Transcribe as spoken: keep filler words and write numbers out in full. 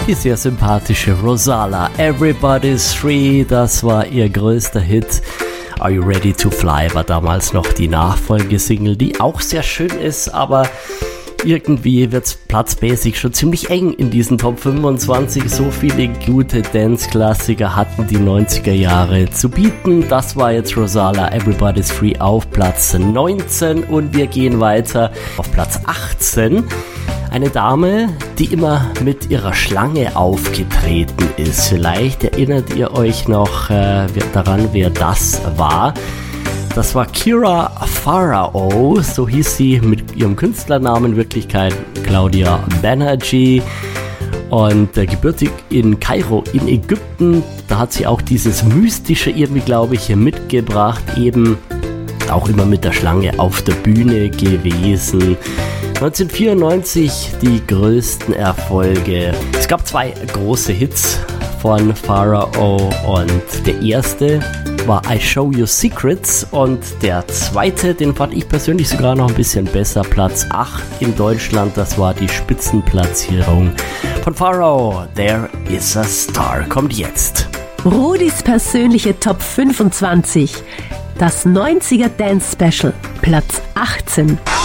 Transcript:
Die sehr sympathische Rosala, Everybody's Free, das war ihr größter Hit. Are You Ready to Fly war damals noch die Nachfolgesingle, die auch sehr schön ist, aber irgendwie wird's platzmäßig schon ziemlich eng in diesen Top fünfundzwanzig. So viele gute Dance-Klassiker hatten die neunziger Jahre zu bieten. Das war jetzt Rosala, Everybody's Free auf Platz neunzehn und wir gehen weiter auf Platz achtzehn. Eine Dame, die immer mit ihrer Schlange aufgetreten ist. Vielleicht erinnert ihr euch noch äh, daran, wer das war. Das war Kira Pharao, so hieß sie mit ihrem Künstlernamen, in Wirklichkeit Claudia Banerjee. Und äh, gebürtig in Kairo in Ägypten, da hat sie auch dieses Mystische irgendwie, glaube ich, mitgebracht, eben auch immer mit der Schlange auf der Bühne gewesen. neunzehnhundertvierundneunzig die größten Erfolge. Es gab zwei große Hits von Pharao und der erste war I Show You Secrets und der zweite, den fand ich persönlich sogar noch ein bisschen besser, Platz acht in Deutschland, das war die Spitzenplatzierung von Pharao, There Is a Star, kommt jetzt. Rudis persönliche Top fünfundzwanzig, das neunziger Dance Special, Platz achtzehn.